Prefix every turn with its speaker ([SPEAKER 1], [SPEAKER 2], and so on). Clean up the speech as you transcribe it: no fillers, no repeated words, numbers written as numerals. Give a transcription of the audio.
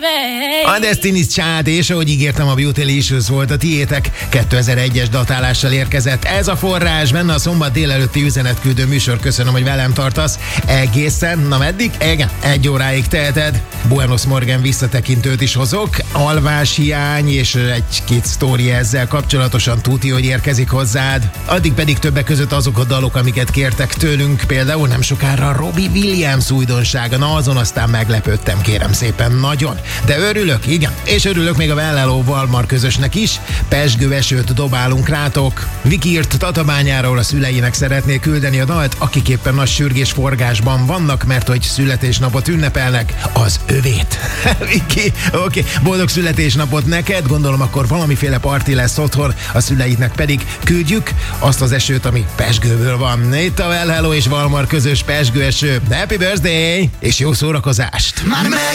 [SPEAKER 1] A Destiny's Child, és ahogy ígértem, a Beautylicious volt a tiétek, 2001-es datálással érkezett. Ez a forrás, benne a szombat délelőtti üzenetküldő műsor. Köszönöm, hogy velem tartasz egészen, na meddig? Igen, 1 óráig teheted. Buenos Morgan visszatekintőt is hozok, alváshiány és egy-két sztóri ezzel kapcsolatosan tuti, hogy érkezik hozzád. Addig pedig többek között azok a dalok, amiket kértek tőlünk, például nem sokára Robbie Williams újdonsága. Na azon aztán meglepődtem, kérem szépen, nagyon. De örülök, igen, és örülök még a Well Valmar közösnek is. Pezsgőesőt dobálunk rátok. Viki írt Tatabányáról, a szüleinek szeretné küldeni a dalt, akik éppen nagy sürgés forgásban vannak, mert hogy születésnapot ünnepelnek, az övét. Viki, oké, boldog születésnapot neked, gondolom akkor valamiféle parti lesz otthon, a szüleidnek pedig küldjük azt az esőt, ami pezsgőből van. Itt a Well és Valmar közös pezsgőeső. Happy birthday, és jó szórakozást!